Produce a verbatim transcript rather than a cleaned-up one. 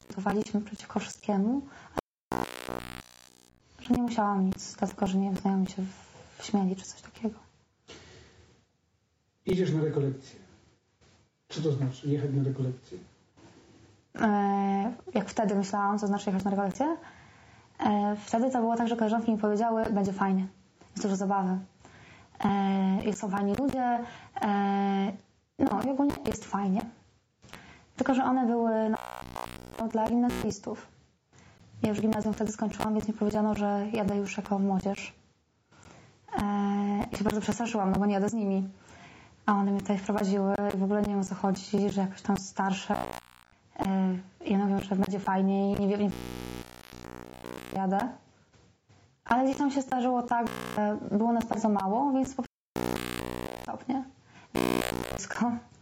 Gotowaliśmy przeciwko wszystkiemu, że nie musiałam nic, dlatego że nie wiem, znajomi się śmieli czy coś takiego. Idziesz na rekolekcję. Co to znaczy jechać na rekolekcję? E, jak wtedy myślałam, co znaczy jechać na rekolekcję, e, wtedy to było tak, że koleżanki mi powiedziały, będzie fajnie, jest dużo zabawy, e, są fajni ludzie, e, no i ogólnie jest fajnie. Tylko że one były no, dla gimnazjalistów. Ja już gimnazjum wtedy skończyłam, więc mi powiedziano, że jadę już jako młodzież. E, I się bardzo przestraszyłam, no bo nie jadę z nimi. A one mnie tutaj wprowadziły i w ogóle nie wiem, o co chodzi, że jakoś tam starsze. E, ja mówię, że będzie fajniej, nie wiem, nie jadę. Ale gdzieś tam się zdarzyło tak, że było nas bardzo mało, więc po prostu stopnie. Wszystko.